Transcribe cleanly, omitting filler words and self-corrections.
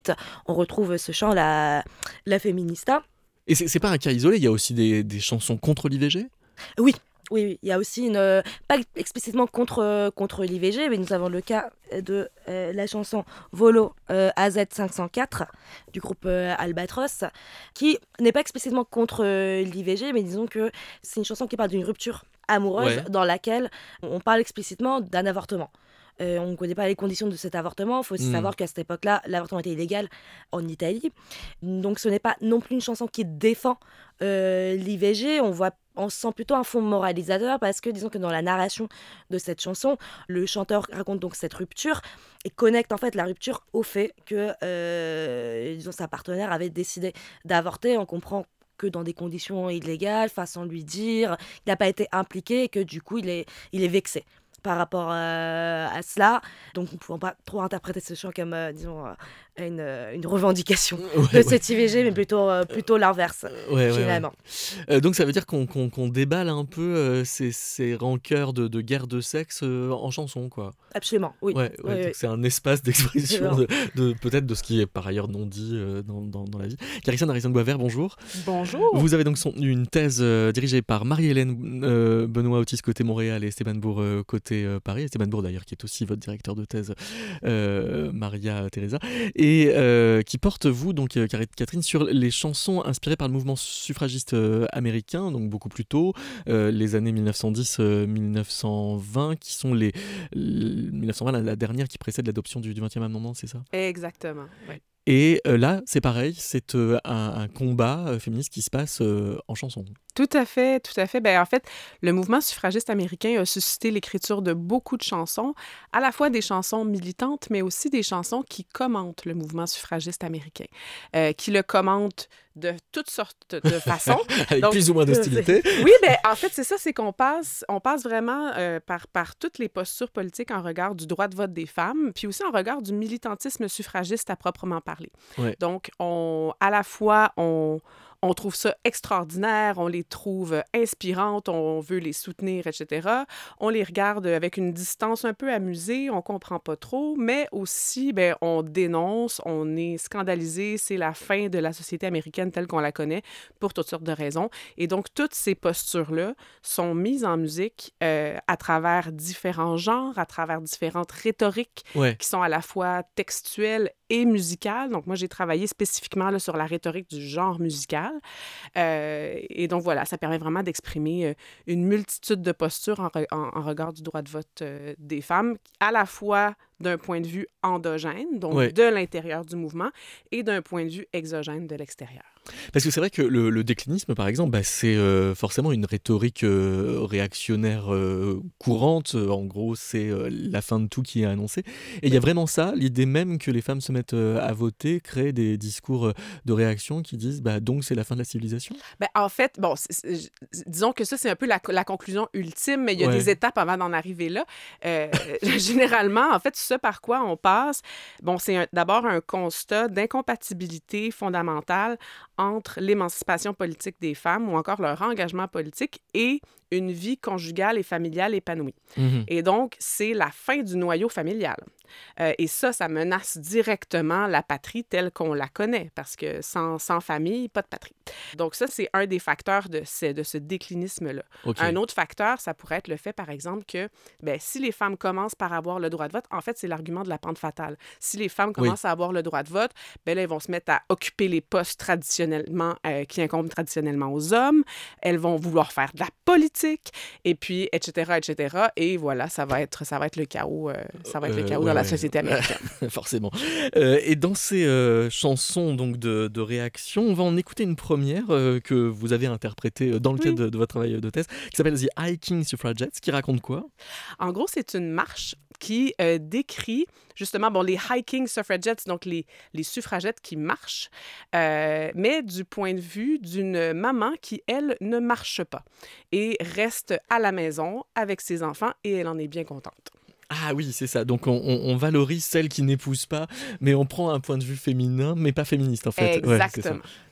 On retrouve ce chant, la féminista. Et c'est pas un cas isolé, il y a aussi des chansons contre l'IVG? Oui, oui, oui. Il y a aussi pas explicitement contre l'IVG, mais nous avons le cas de la chanson Volo AZ504 du groupe Albatros, qui n'est pas explicitement contre l'IVG, mais disons que c'est une chanson qui parle d'une rupture amoureuse Ouais. dans laquelle on parle explicitement d'un avortement. On ne connaît pas les conditions de cet avortement. Il faut aussi Hmm. savoir qu'à cette époque-là, l'avortement était illégal en Italie. Donc ce n'est pas non plus une chanson qui défend l'IVG. On sent plutôt un fond moralisateur parce que disons que dans la narration de cette chanson, le chanteur raconte donc cette rupture et connecte en fait la rupture au fait que disons, sa partenaire avait décidé d'avorter. On comprend que dans des conditions illégales, sans lui dire, il n'a pas été impliqué et que du coup il est vexé par rapport à cela. Donc nous ne pouvons pas trop interpréter ce chant comme, disons, une revendication de Ouais, ouais. cette IVG, mais plutôt l'inverse, Ouais, ouais, ouais. finalement. Donc ça veut dire qu'on déballe un peu ces rancœurs de guerre de sexe en chanson, quoi. Absolument, oui. Ouais, Oui, ouais, donc oui. c'est un espace d'expression Non. peut-être de ce qui est par ailleurs non dit dans la vie. Carissa Harrison-Boisvert, bonjour. Bonjour. Vous avez donc soutenu une thèse dirigée par Marie-Hélène Benoît Autis côté Montréal et Esteban Bourg côté Paris. Esteban Bourg d'ailleurs qui est aussi votre directeur de thèse, Maria Teresa, et qui porte vous, donc Catherine, sur les chansons inspirées par le mouvement suffragiste américain, donc beaucoup plus tôt, les années 1910-1920, qui sont 1920, la dernière qui précède l'adoption du 20e amendement, c'est ça? Exactement. Ouais. Et là, c'est pareil, c'est un combat féministe qui se passe en chanson. Tout à fait, tout à fait. Ben, en fait, le mouvement suffragiste américain a suscité l'écriture de beaucoup de chansons, à la fois des chansons militantes, mais aussi des chansons qui commentent le mouvement suffragiste américain, qui le commentent de toutes sortes de façons. Avec Donc, plus ou moins d'hostilité. oui, ben, en fait, c'est ça, c'est qu'on passe vraiment par toutes les postures politiques en regard du droit de vote des femmes, puis aussi en regard du militantisme suffragiste à proprement parler. Ouais. Donc, à la fois, on trouve ça extraordinaire, on les trouve inspirantes, on veut les soutenir, etc. On les regarde avec une distance un peu amusée, on comprend pas trop, mais aussi, ben, on dénonce, on est scandalisé, c'est la fin de la société américaine telle qu'on la connaît pour toutes sortes de raisons. Et donc, toutes ces postures-là sont mises en musique à travers différents genres, à travers différentes rhétoriques Ouais. qui sont à la fois textuelles et musicales. Donc, moi, j'ai travaillé spécifiquement là, sur la rhétorique du genre musical. Et donc, voilà, ça permet vraiment d'exprimer une multitude de postures en regard du droit de vote des femmes, à la fois d'un point de vue endogène, donc Ouais. de l'intérieur du mouvement, et d'un point de vue exogène de l'extérieur. Parce que c'est vrai que le déclinisme, par exemple, bah, c'est forcément une rhétorique réactionnaire courante. En gros, c'est la fin de tout qui est annoncée. Et il y a vraiment ça, l'idée même que les femmes se mettent à voter, crée des discours de réaction qui disent bah, donc c'est la fin de la civilisation. Ben, en fait, bon, disons que ça, c'est un peu la conclusion ultime, mais il y a Ouais. des étapes avant d'en arriver là. Généralement, en fait, ce par quoi on passe, bon, c'est d'abord un constat d'incompatibilité fondamentale entre l'émancipation politique des femmes ou encore leur engagement politique et une vie conjugale et familiale épanouie. Mhm. Et donc, c'est la fin du noyau familial. Et ça menace directement la patrie telle qu'on la connaît, parce que sans famille, pas de patrie. Donc ça, c'est un des facteurs de ce déclinisme-là. Ok. Un autre facteur, ça pourrait être le fait, par exemple, que ben, si les femmes commencent par avoir le droit de vote, en fait, c'est l'argument de la pente fatale. Si les femmes commencent à avoir le droit de vote, ben là, elles vont se mettre à occuper les postes traditionnellement, qui incombent traditionnellement aux hommes. Elles vont vouloir faire de la politique, et puis, etc., etc. Et voilà, ça va être le chaos, dans la société américaine. Forcément. Et dans ces chansons donc de réaction, on va en écouter une première que vous avez interprétée dans le cadre de votre travail de thèse, qui s'appelle The Hiking Suffragettes, qui raconte quoi? En gros, c'est une marche qui décrit justement bon, les hiking suffragettes, donc les suffragettes qui marchent, mais du point de vue d'une maman qui, elle, ne marche pas et reste à la maison avec ses enfants et elle en est bien contente. Ah oui, c'est ça. Donc on valorise celles qui n'épousent pas, mais on prend un point de vue féminin, mais pas féministe en fait. Ouais, c'est ça. Exactement.